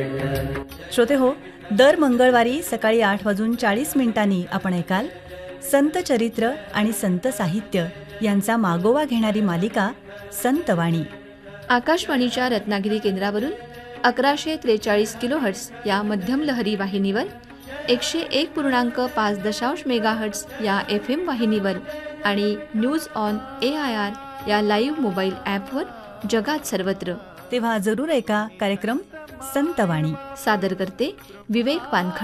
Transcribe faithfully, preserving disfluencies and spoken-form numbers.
श्रोते हो, दर मंगळवारी सकाळी आठ वाजून चाळीस मिनिटांनी आपण ऐकाल संत चरित्र आणि संत साहित्य यांचा मागोवा घेणारी मालिका संतवाणी. आकाशवाणीच्या रत्नागिरी केंद्रावरून अकराशे त्रेचाळीस किलोहर्ट्ज या मध्यम लहरी वाहिनीवर, एकशे एक पूर्णांक पाच दशांश मेगाहर्ट्ज या एफ एम वाहिनीवर आणि news on A I R या लाईव्ह मोबाईल ॲपवर जगात सर्वत्र. तेव्हा जरूर ऐका कार्यक्रम संतवाणी. सादर करते विवेक पानखळे.